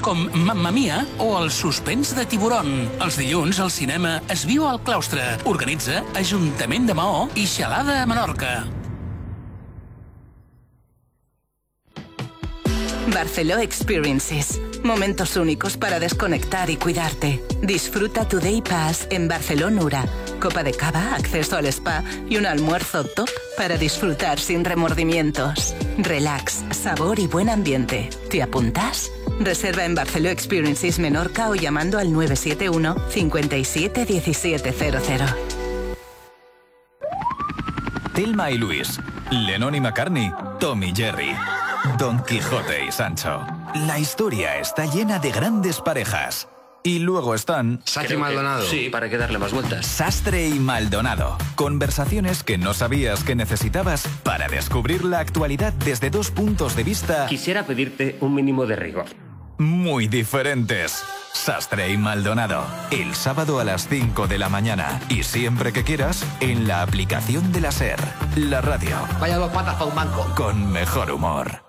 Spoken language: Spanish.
com Mamma Mia o El suspens de Tiburon. Els dilluns al cinema Es viu al claustre. Organitza Ajuntament de Maó i Xalada a Menorca. Barceló Experiences. Momentos únicos para desconectar y cuidarte. Disfruta tu Day Pass en Barceló Nura. Copa de cava, acceso al spa y un almuerzo top para disfrutar sin remordimientos. Relax, sabor y buen ambiente. ¿Te apuntas? Reserva en Barceló Experiences Menorca o llamando al 971 57 1700. Thelma y Luis, Lennon y McCartney, Tom y Jerry, Don Quijote y Sancho. La historia está llena de grandes parejas. Y luego están... Sastre y Maldonado. Sí, para que darle más vueltas. Sastre y Maldonado. Conversaciones que no sabías que necesitabas para descubrir la actualidad desde dos puntos de vista... Quisiera pedirte un mínimo de rigor. Muy diferentes. Sastre y Maldonado. El sábado a las 5 de la mañana. Y siempre que quieras, en la aplicación de la SER. La radio. Vaya dos patas para un banco. Con mejor humor.